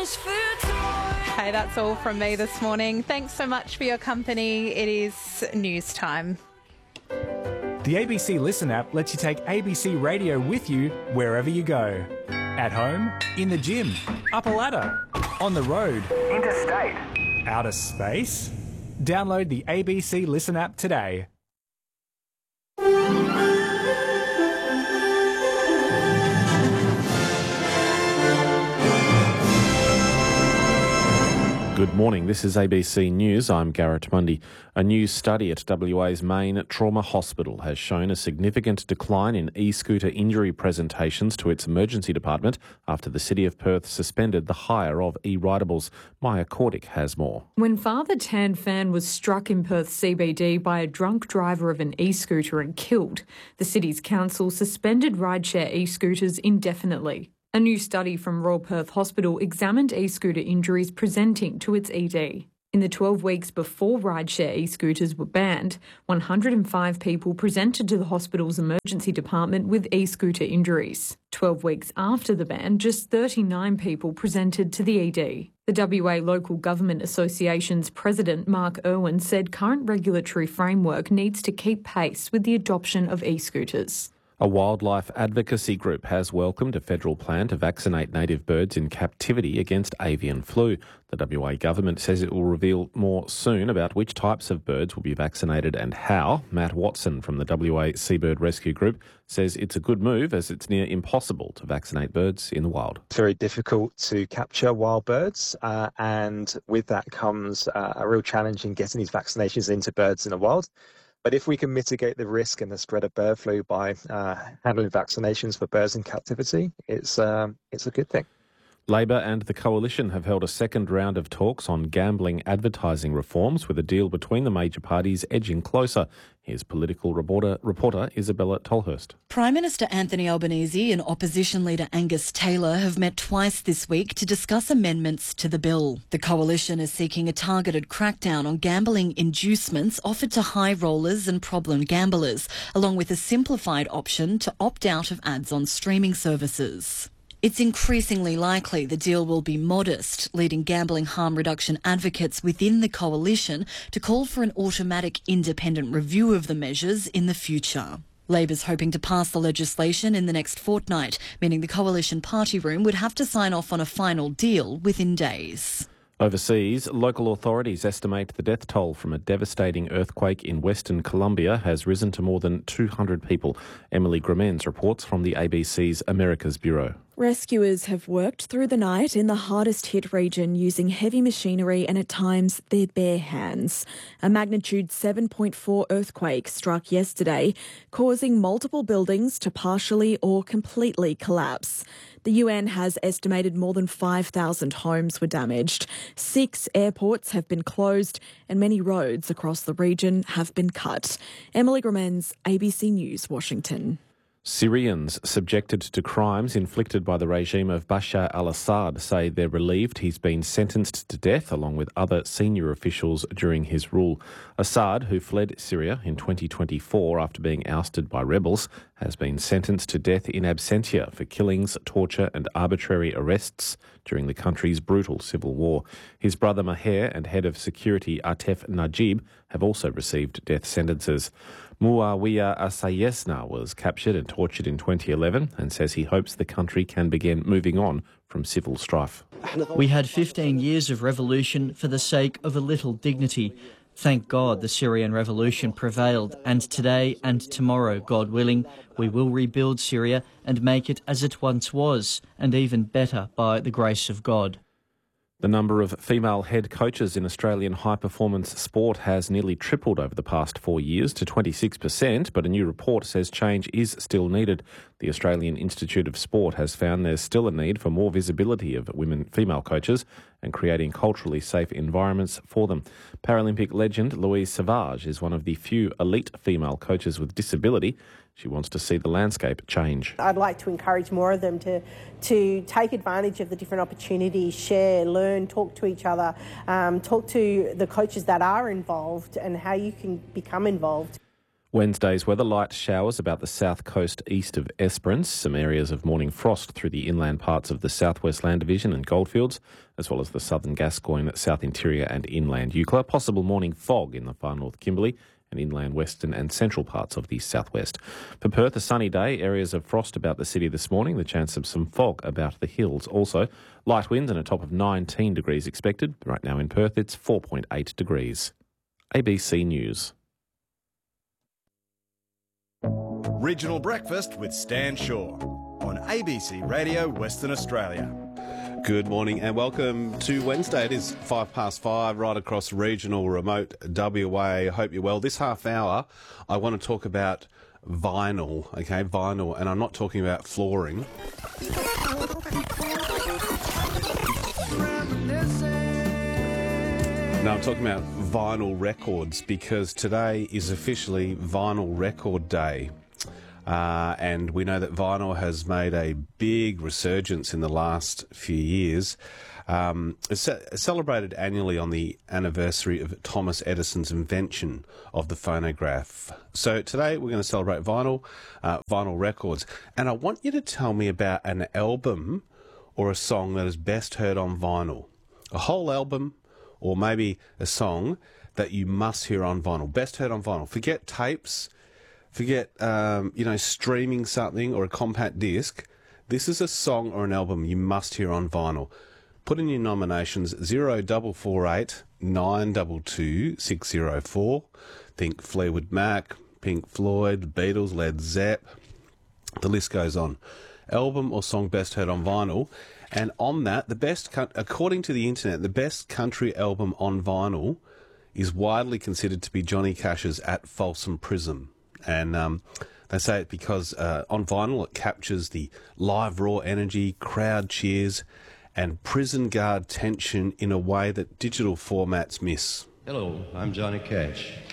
Hey, that's all from me this morning. Thanks so much for your company. It is news time. The ABC Listen app lets you take ABC Radio with you wherever you go. At home, in the gym, up a ladder, on the road, interstate, outer space. Download the ABC Listen app today. Good morning, this is ABC News. I'm Garrett Mundy. A new study at WA's main trauma hospital has shown a significant decline in e-scooter injury presentations to its emergency department after the City of Perth suspended the hire of e-ridables. Maya Cordick has more. When Father Tan Phan was struck in Perth CBD by a drunk driver of an e-scooter and killed, the city's council suspended rideshare e-scooters indefinitely. A new study from Royal Perth Hospital examined e-scooter injuries presenting to its ED. In the 12 weeks before rideshare e-scooters were banned, 105 people presented to the hospital's emergency department with e-scooter injuries. 12 weeks after the ban, just 39 people presented to the ED. The WA Local Government Association's president, Mark Irwin, said current regulatory framework needs to keep pace with the adoption of e-scooters. A wildlife advocacy group has welcomed a federal plan to vaccinate native birds in captivity against avian flu. The WA government says it will reveal more soon about which types of birds will be vaccinated and how. Matt Watson from the WA Seabird Rescue Group says it's a good move as it's near impossible to vaccinate birds in the wild. It's very difficult to capture wild birds and with that comes a real challenge in getting these vaccinations into birds in the wild. But if we can mitigate the risk and the spread of bird flu by handling vaccinations for birds in captivity, it's a good thing. Labor and the Coalition have held a second round of talks on gambling advertising reforms, with a deal between the major parties edging closer. Here's political reporter Isabella Tolhurst. Prime Minister Anthony Albanese and Opposition Leader Angus Taylor have met twice this week to discuss amendments to the bill. The Coalition is seeking a targeted crackdown on gambling inducements offered to high rollers and problem gamblers, along with a simplified option to opt out of ads on streaming services. It's increasingly likely the deal will be modest, leading gambling harm reduction advocates within the coalition to call for an automatic independent review of the measures in the future. Labor's hoping to pass the legislation in the next fortnight, meaning the coalition party room would have to sign off on a final deal within days. Overseas, local authorities estimate the death toll from a devastating earthquake in Western Colombia has risen to more than 200 people. Emily Gramens reports from the ABC's Americas Bureau. Rescuers have worked through the night in the hardest hit region using heavy machinery and at times their bare hands. A magnitude 7.4 earthquake struck yesterday, causing multiple buildings to partially or completely collapse. The UN has estimated more than 5,000 homes were damaged. 6 airports have been closed and many roads across the region have been cut. Emily Gramens, ABC News, Washington. Syrians subjected to crimes inflicted by the regime of Bashar al-Assad say they're relieved he's been sentenced to death along with other senior officials during his rule. Assad, who fled Syria in 2024 after being ousted by rebels, has been sentenced to death in absentia for killings, torture and arbitrary arrests during the country's brutal civil war. His brother Maher and head of security Atef Najib have also received death sentences. Muawiyah Asayesna was captured and tortured in 2011 and says he hopes the country can begin moving on from civil strife. We had 15 years of revolution for the sake of a little dignity. Thank God the Syrian revolution prevailed, and today and tomorrow, God willing, we will rebuild Syria and make it as it once was, and even better by the grace of God. The number of female head coaches in Australian high-performance sport has nearly tripled over the past 4 years to 26%, but a new report says change is still needed. The Australian Institute of Sport has found there's still a need for more visibility of female coaches and creating culturally safe environments for them. Paralympic legend Louise Savage is one of the few elite female coaches with disability. She wants to see the landscape change. I'd like to encourage more of them to take advantage of the different opportunities, share, learn, talk to each other, talk to the coaches that are involved and how you can become involved. Wednesday's weather, light showers about the south coast east of Esperance, some areas of morning frost through the inland parts of the southwest land division and goldfields, as well as the southern Gascoyne, south interior and inland Eucla. Possible morning fog in the far north Kimberley and inland western and central parts of the southwest. For Perth, a sunny day, areas of frost about the city this morning, the chance of some fog about the hills also. Light winds and a top of 19 degrees expected. Right now in Perth, it's 4.8 degrees. ABC News. Regional Breakfast with Stan Shaw on ABC Radio Western Australia. Good morning and welcome to Wednesday. It is 5:05 right across regional remote WA. Hope you're well. This half hour I want to talk about vinyl, okay, vinyl, and I'm not talking about flooring. No, I'm talking about vinyl records because today is officially Vinyl Record Day. And we know that vinyl has made a big resurgence in the last few years. It's celebrated annually on the anniversary of Thomas Edison's invention of the phonograph. So today we're going to celebrate vinyl records. And I want you to tell me about an album or a song that is best heard on vinyl. A whole album or maybe a song that you must hear on vinyl. Best heard on vinyl. Forget tapes. Forget, streaming something or a compact disc. This is a song or an album you must hear on vinyl. Put in your nominations 0448 922 604. Think Fleetwood Mac, Pink Floyd, Beatles, Led Zepp. The list goes on. Album or song best heard on vinyl. And on that, according to the internet, the best country album on vinyl is widely considered to be Johnny Cash's At Folsom Prison. And they say it because on vinyl it captures the live raw energy, crowd cheers and prison guard tension in a way that digital formats miss. Hello, I'm Johnny Cash.